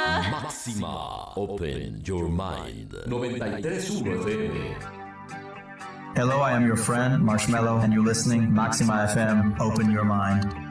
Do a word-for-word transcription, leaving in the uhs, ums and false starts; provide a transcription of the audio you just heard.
Máxima. Open your mind. noventa y tres punto uno F M. Hello, I am your friend, Marshmello, and you're listening Maxima F M. Open your mind.